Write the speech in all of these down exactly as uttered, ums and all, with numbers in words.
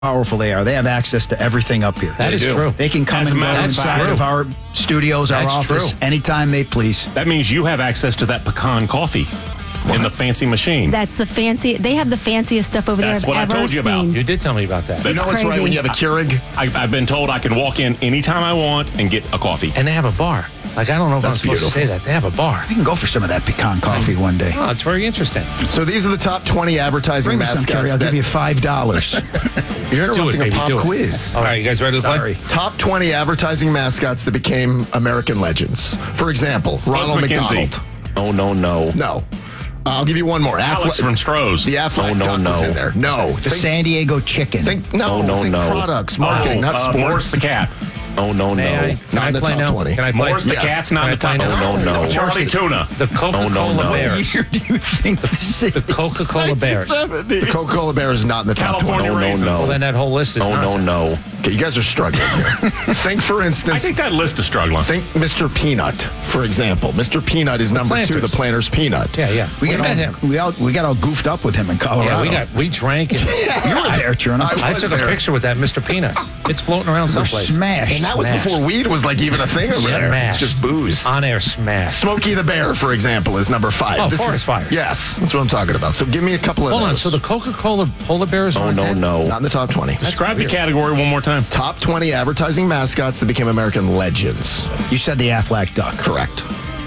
powerful they are. They have access to everything up here. That they is do. true. They can come As and a go matter of inside fact, of our studios, our That's office, true. anytime they please. That means you have access to that pecan coffee in the fancy machine. That's the fancy. They have the fanciest stuff over That's there what I I've ever told you about. seen. You did tell me about that. You know what's right crazy. when you have a Keurig? I, I've been told I can walk in anytime I want and get a coffee. And they have a bar. Like, I don't know if That's I'm supposed beautiful. to say that. They have a bar. We can go for some of that pecan coffee one day. Oh, it's very interesting. So these are the top twenty advertising Bring me some, mascots. Kerry. I'll that- give you five dollars. You're Do it, interrupting baby. a pop Do it. quiz. All right, you guys ready to Sorry. play? Top twenty advertising mascots that became American legends. For example, Ronald McKenzie. McDonald. Oh, no, no. No. I'll give you one more. Alex Affleck- from Stroh's. The Affleck Oh, no, duck no. was in there. No. The Think, San Diego Chicken. think no, Oh, no, think no. products, marketing, Oh, not uh, sports. Morris the cat. Oh, no, May I? no. Can Not I in the play top now? twenty. Can I play? Morris the Yes. cat's not in the Can I top. play No, now? no, no. Charlie Tuna. The Coca-Cola Oh, no, no. Bears. What year do you think this is? The Coca-Cola Bears. The Coca-Cola Bears is not in the top California twenty. raisins. Well, then that whole list is Oh, no, nonsense. no. Okay, you guys are struggling here. Think, for I instance, think that list is struggling. think Mister Peanut, for example. Mister Peanut is number two, Planters. the Planter's Peanut. Yeah, yeah. We, We got met all, him. we, all, we got all goofed up with him in Colorado. Yeah, we got we drank and You were there, Chernow. I I was took there. a picture with that Mister Peanuts. It's floating around We're someplace. smashed. And that was Smash. before weed was like even a thing over there. Smash. It's just booze. On air smash. Smokey the Bear, for example, is number five. Oh, This forest is- fires. Yes, that's what I'm talking about. So give me a couple of Hold on. those. So the Coca-Cola polar bears? Oh, aren't no, there? no. Not in the top twenty. Describe the category one more time. Top twenty advertising mascots that became American legends. You said the Aflac duck. Correct.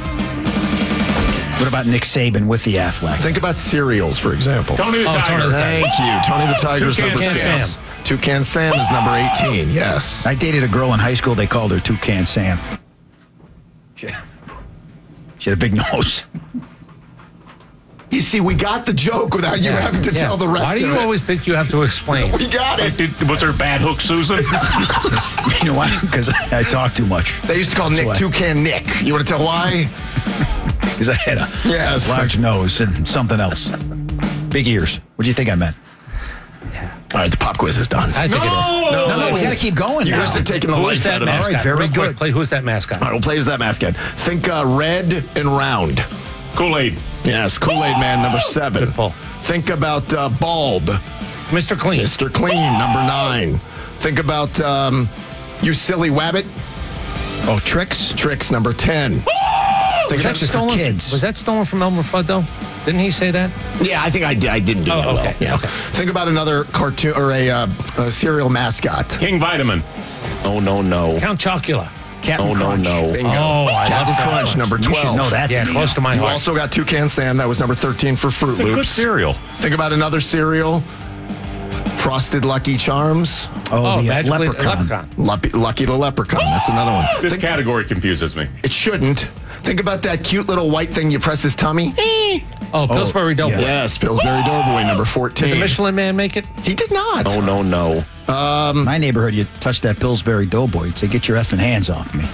What about Nick Saban with the Aflac? Think about cereals, for example. Tony the Oh, Tiger. Tony the Tiger. Thank you. Tony the Tiger's Toucan number Sam. six. Toucan Sam is number eighteen. Yes. I dated a girl in high school. They called her Toucan Sam. She, she had a big nose. You see, we got the joke without you Yeah, having to yeah. tell the rest Why do of you it. always think you have to explain? We got it. Did, was there bad hook, Susan? You know why? Because I, I talk too much. They used to call Nick why. Toucan Nick. You want to tell why? Because I had a Yes. large nose and something else. Big ears. What do you think I meant? All right, the pop quiz is done. I think it is. No, No, no, we got to keep going You now. guys are taking the Who's life out that of it. mascot? All right, very Real quick, good. Play, who's that mascot? All right, we'll play as that mascot. Think uh, red and round. Kool-Aid. Yes, Kool-Aid Man, number seven. Good pull. Think about uh, bald. Mister Clean. Mister Clean, number nine. Think about um, you silly wabbit. Oh, tricks? Tricks, number ten. Think Tricks is for stolen, kids. Was that stolen from Elmer Fudd, though? Didn't he say that? Yeah, I think I, did, I didn't do Oh, that well. okay, Yeah. okay. Think about another cartoon or a, uh, a cereal mascot. King Vitamin. Oh, no, no. Count Chocula. Captain Oh, no, Crunch. no. Bingo. Oh, I Captain love that Crunch, one. number You twelve. should know that. Yeah, to me. close to my You heart. also got Toucan Sam. That was number thirteen for Fruit It's a good Loops. cereal. Think about another cereal. Frosted Lucky Charms. Oh, Oh, the uh, magically leprechaun. leprechaun. Lucky, Lucky the Leprechaun. That's another one. This Think- category confuses me. It shouldn't. Think about that cute little white thing you press his tummy. Oh, Pillsbury Doughboy. yeah. Yes, Pillsbury Doughboy, number fourteen. Did the Michelin Man make it? He did not. Oh, no, no. My neighborhood, you touch that Pillsbury Doughboy, you'd say, get your effing hands off me.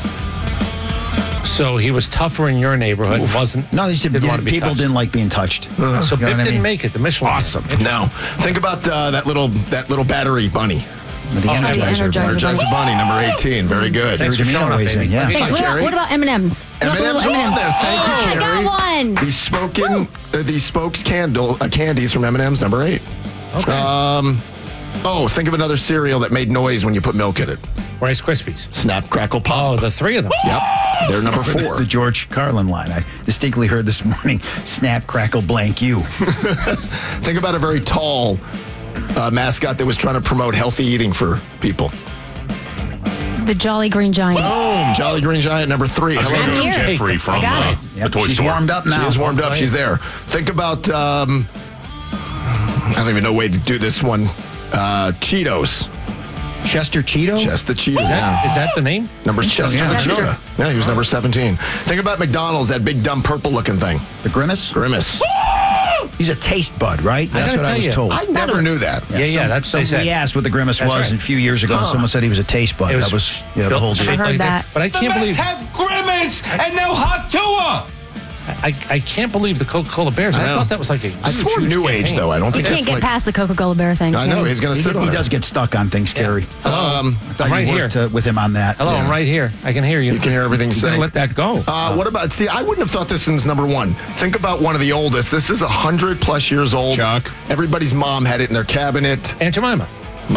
So he was tougher in your neighborhood. Wasn't No, they said didn't want to be people touched. didn't like being touched. So You know Biff what I didn't mean? make it. The Michelin. Awesome. Man. Now, think about uh, that little that little battery bunny. With the Oh, Energizer. Energizer. Energizer Bunny, number eighteen. Very good. Thanks for Jerry showing up, Domino weighs in, baby. yeah. Okay, Thanks. fine. What about, Kerry? what about M and M's? M and M's are on there. Thank you, Oh, I Kerry. got one. The spoken, uh, the spokes candle uh, candies from M and M's, number eight. Okay. Um, oh, think of another cereal that made noise when you put milk in it. Rice Krispies. Snap, crackle, pop. Oh, the three of them. Yep, they're number four. The George Carlin line. I distinctly heard this morning, snap, crackle, blank you. Think about a very tall uh, mascot that was trying to promote healthy eating for people. The Jolly Green Giant. Boom, Jolly Green Giant, number three. I was Hello. going to go here. Jeffrey from I got uh, it. the Yep, Toy she's Store. warmed up now. She is warmed up. She's there. Think about, um, I don't even know a way to do this one. Uh, Cheetos. Chester Cheeto? Chester Cheetah. Is that, Yeah. is that the name? Number Chester yeah. the Cheetah. Yeah, he was number seventeen. Think about McDonald's, that big dumb purple looking thing. The Grimace? Grimace. He's a taste bud, right? That's gotta what I tell was you, told. I never knew that. Yeah, yeah, that's what they Somebody said. asked what the Grimace That's was right. a few years ago, and Huh. someone said he was a taste bud. It that was yeah, the built whole shaped deal. I heard like that. But I The can't Mets believe have Grimace and now Hot Tua. I, I can't believe the Coca-Cola Bears. I, I know. thought that was like a huge, That's more huge new age, campaign. though. I don't You think can't that's get like. past the Coca-Cola Bear thing. I can know you? he's going to He, sit he on does it. get stuck on things, Gary. Um, I thought I'm right you worked here. uh, with him on that. Hello, I'm right here. I can hear you. You can hear everything He's gonna saying. let that go. Uh, what about, see, I wouldn't have thought this one's number one. Think about one of the oldest. This is one hundred plus years old. Chuck. Everybody's mom had it in their cabinet. Aunt Jemima.